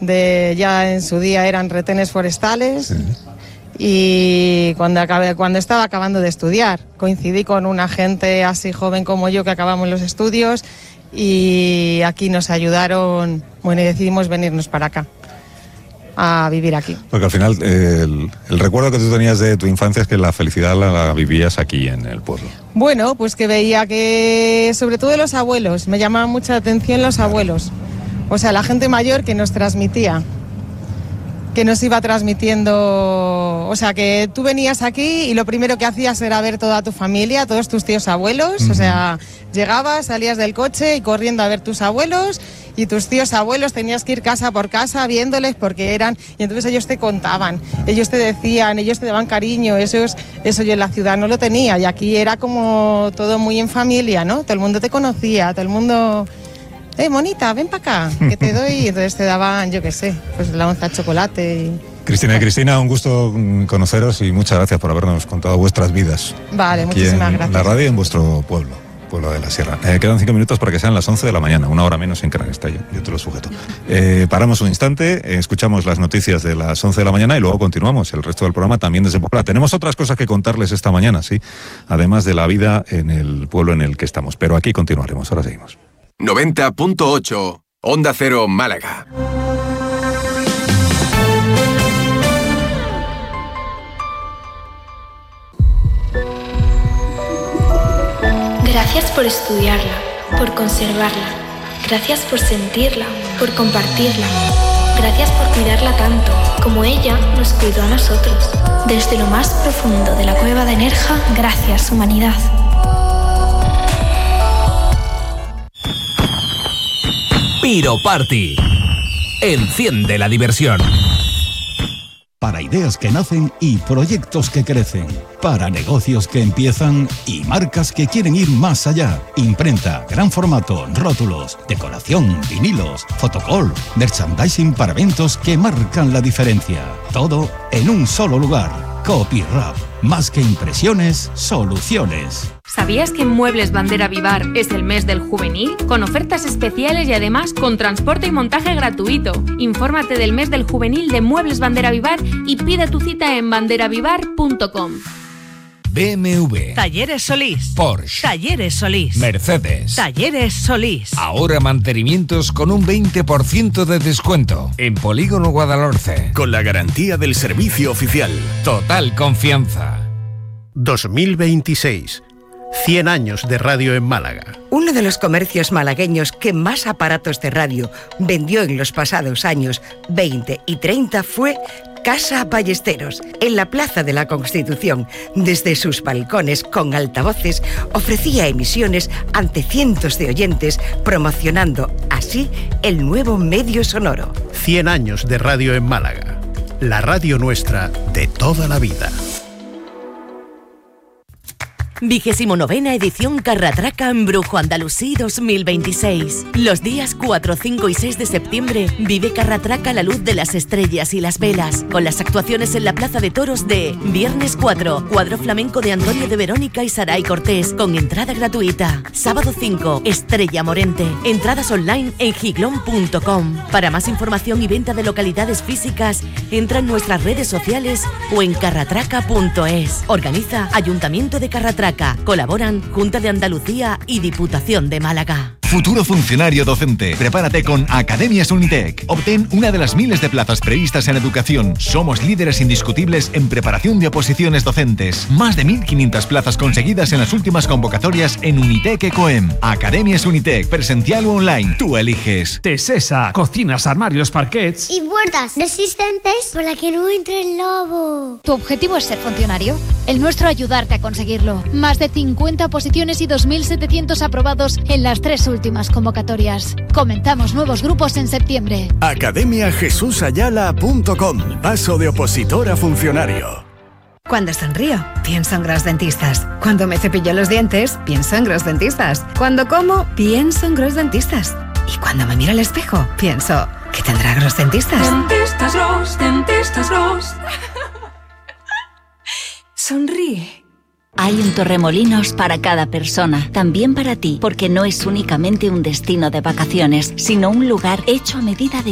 ya en su día eran retenes forestales. Sí. Y cuando estaba acabando de estudiar, coincidí con una gente así joven como yo que acabamos los estudios y aquí nos ayudaron, bueno, y decidimos venirnos para acá a vivir aquí. Porque al final el recuerdo que tú tenías de tu infancia es que la felicidad la vivías aquí en el pueblo. Bueno, pues que veía que sobre todo los abuelos, me llamaban mucha atención los abuelos, o sea, la gente mayor que nos transmitía, que nos iba transmitiendo, o sea, que tú venías aquí y lo primero que hacías era ver toda tu familia, todos tus tíos abuelos, o sea, llegabas, salías del coche y corriendo a ver tus abuelos y tus tíos abuelos, tenías que ir casa por casa viéndoles porque eran, y entonces ellos te contaban, ellos te decían, ellos te daban cariño, eso yo en la ciudad no lo tenía y aquí era como todo muy en familia, ¿no? Todo el mundo te conocía, todo el mundo... monita, ven para acá, que te doy. Y entonces te daban, yo qué sé, pues la onza de chocolate. Cristina, un gusto conoceros y muchas gracias por habernos contado vuestras vidas. Vale, muchísimas gracias. En la radio y en vuestro pueblo de la Sierra. Quedan 5 minutos para que sean las 11 de la mañana, una hora menos en Canarias, está yo te lo sujeto. Paramos un instante, escuchamos las noticias de las 11 de la mañana y luego continuamos el resto del programa también desde Puebla. Tenemos otras cosas que contarles esta mañana, sí, además de la vida en el pueblo en el que estamos, pero aquí continuaremos, ahora seguimos. 90.8 Onda Cero Málaga. Gracias por estudiarla, por conservarla. Gracias por sentirla, por compartirla. Gracias por cuidarla tanto, como ella nos cuidó a nosotros. Desde lo más profundo de la cueva de Nerja, gracias, humanidad. Piro Party. Enciende la diversión. Para ideas que nacen y proyectos que crecen. Para negocios que empiezan y marcas que quieren ir más allá. Imprenta, gran formato, rótulos, decoración, vinilos, fotocall, merchandising para eventos que marcan la diferencia. Todo en un solo lugar. Copyrap. Más que impresiones, soluciones. ¿Sabías que en Muebles Bandera Vivar es el mes del juvenil? Con ofertas especiales y además con transporte y montaje gratuito. Infórmate del mes del juvenil de Muebles Bandera Vivar y pide tu cita en banderavivar.com. BMW, Talleres Solís, Porsche, Talleres Solís, Mercedes, Talleres Solís. Ahora mantenimientos con un 20% de descuento en Polígono Guadalhorce. Con la garantía del servicio oficial. Total confianza. 2026. 100 años de radio en Málaga. Uno de los comercios malagueños que más aparatos de radio vendió en los pasados años 20 y 30 fue Casa Ballesteros, en la Plaza de la Constitución. Desde sus balcones con altavoces ofrecía emisiones ante cientos de oyentes, promocionando así el nuevo medio sonoro. 100 años de radio en Málaga. La radio nuestra de toda la vida. 29ª edición Carratraca Embrujo Andalusí 2026. Los días 4, 5 y 6 de septiembre vive Carratraca a la luz de las estrellas y las velas, con las actuaciones en la Plaza de Toros de Viernes 4, cuadro flamenco de Antonio de Verónica y Saray Cortés, con entrada gratuita. Sábado 5, Estrella Morente. Entradas online en giglón.com. Para más información y venta de localidades físicas, entra en nuestras redes sociales o en carratraca.es. Organiza Ayuntamiento de Carratraca. Colaboran Junta de Andalucía y Diputación de Málaga. Futuro funcionario docente. Prepárate con Academias Unitec. Obtén una de las miles de plazas previstas en educación. Somos líderes indiscutibles en preparación de oposiciones docentes. Más de 1.500 plazas conseguidas en las últimas convocatorias en Unitec Ecoem. Academias Unitec, presencial o online. Tú eliges. Tesesa, cocinas, armarios, parquets y puertas resistentes para que no entre el lobo. ¿Tu objetivo es ser funcionario? El nuestro ayudarte a conseguirlo. Más de 50 oposiciones y 2.700 aprobados en las 3 últimas convocatorias. Comenzamos nuevos grupos en septiembre. academiajesusayala.com. Paso de opositor a funcionario. Cuando sonrío, pienso en Gros Dentistas. Cuando me cepillo los dientes, pienso en Gros Dentistas. Cuando como, pienso en Gros Dentistas. Y cuando me miro al espejo, pienso, ¿qué tendrá Gros Dentistas? Dentistas Gros, Dentistas Gros. Sonríe. Hay un Torremolinos para cada persona, también para ti, porque no es únicamente un destino de vacaciones, sino un lugar hecho a medida de